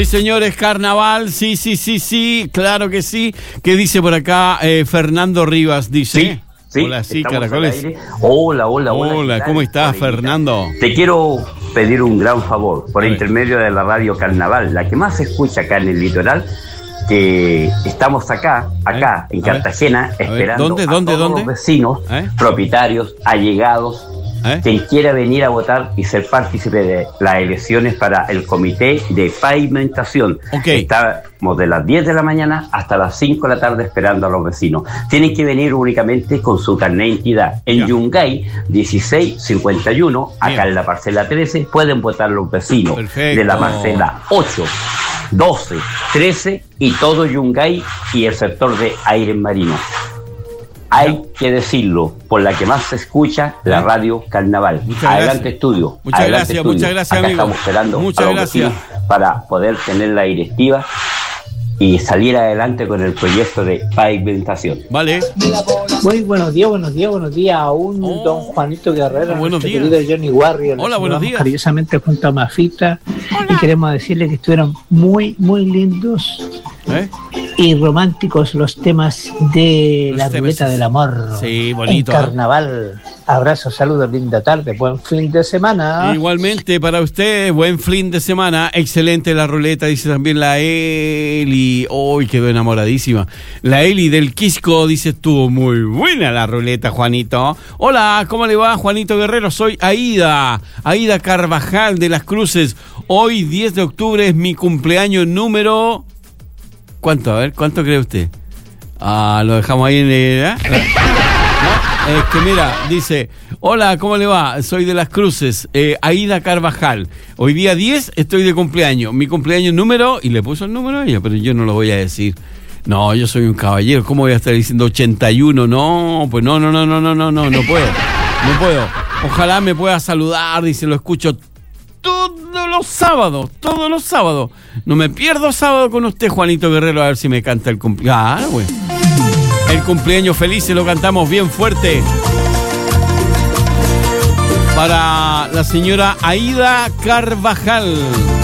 Sí, señores, carnaval, sí, claro que sí. ¿Qué dice por acá Fernando Rivas? Dice. Sí, hola, sí, Caracoles. Hola, ¿cómo estás, Fernando? Te quiero pedir un gran favor, por intermedio de la radio Carnaval, la que más se escucha acá en el litoral, que estamos acá en Cartagena, esperando a todos los vecinos, propietarios, allegados, quien quiera venir a votar y ser partícipe de las elecciones para el comité de pavimentación. Estamos de las 10 de la mañana hasta las 5 de la tarde esperando a los vecinos. Tienen que venir únicamente con su carnet de identidad. En Yungay 1651, acá en la parcela 13, pueden votar los vecinos de la parcela 8, 12, 13 y todo Yungay y el sector de Aire Marino. Hay que decirlo, por la que más se escucha, la radio Carnaval. Adelante, estudio. Muchas gracias, Acá amigo. estamos esperando a los vecinos para poder tener la directiva y salir adelante con el proyecto de pavimentación. Vale. Muy buenos días a don Juanito Guerrero, buenos días. querido Johnny Warrior. Hola, buenos días. Cariñosamente junto a Mafita. Y queremos decirle que estuvieron muy lindos y románticos los temas de la ruleta del amor. Sí, bonito. En carnaval. Abrazos, saludos, linda tarde, buen fin de semana. Igualmente para usted, buen fin de semana. Excelente la ruleta, dice también la Eli. Hoy quedó enamoradísima. La Eli del Quisco dice, estuvo muy buena la ruleta, Juanito. Hola, ¿cómo le va, Juanito Guerrero? Soy Aida Carvajal de Las Cruces. Hoy, 10 de octubre, es mi cumpleaños número... ¿Cuánto? A ver, ¿cuánto cree usted? Lo dejamos ahí en... ¿No? Es que mira, dice, hola, ¿cómo le va? Soy de Las Cruces, Aida Carvajal. Hoy día 10 estoy de cumpleaños. Mi cumpleaños número, y le puso el número a ella, pero yo no lo voy a decir. No, yo soy un caballero, ¿cómo voy a estar diciendo 81? No, pues no puedo. Ojalá me pueda saludar, dice, lo escucho todos los sábados. No me pierdo sábado con usted, Juanito Guerrero, a ver si me canta el cumpleaños. Güey. El cumpleaños feliz se lo cantamos bien fuerte para la señora Aida Carvajal.